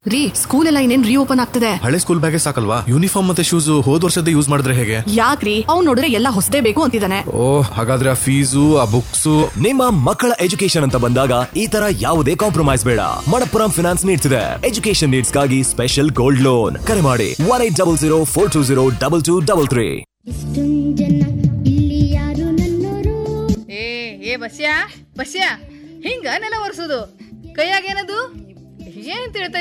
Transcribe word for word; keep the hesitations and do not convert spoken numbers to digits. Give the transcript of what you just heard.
ರೀ, ಸ್ಕೂಲ್ ಎಲ್ಲ ಇನ್ನೇನ್ ರೀಓಪನ್ ಆಗ್ತದೆ. ಹಳೆ ಸ್ಕೂಲ್ ಬ್ಯಾಗೇ ಸಾಕಲ್ವಾ? ಯೂನಿಫಾರ್ಮ್ ಮತ್ತೆ ಶೂಸ್ ಹೋದ್ ವರ್ಷದ ಯೂಸ್ ಮಾಡಿದ್ರೆ ಹೇಗೆ? ಯಾಕ್ರಿ, ಅವ್ನು ನೋಡಿದ್ರೆ ಎಲ್ಲ ಹೊಸದೇ ಬೇಕು ಅಂತಿದ್ದಾನೆ. ಓ, ಹಾಗಾದ್ರೆ ಆ ಫೀಸು ಆ ಬುಕ್ಸ್. ನಿಮ್ಮ ಮಕ್ಕಳ ಎಜುಕೇಶನ್ ಅಂತ ಬಂದಾಗ ಈ ತರ ಯಾವುದೇ ಕಾಂಪ್ರಮೈಸ್ ಬೇಡ. ಮಣಪ್ಪುರಂ ಫಿನಾನ್ಸ್ ನೀಡ್ತಿದೆ ಎಜುಕೇಶನ್ ನೀಡ್ಸ್ ಗಾಗಿ ಸ್ಪೆಷಲ್ ಗೋಲ್ಡ್ ಲೋನ್. ಕರೆ ಮಾಡಿ one eight double zero four two zero double two double three. ಏ ಏ ಬಸ್ಯಾ ಬಸ್ಯಾ ಹಿಂಗ ನೆಲ ಒರೆಸೋದು ಕೈಯಾಗ ಏನದು ಏನ್ ತಿಳ್ತಾ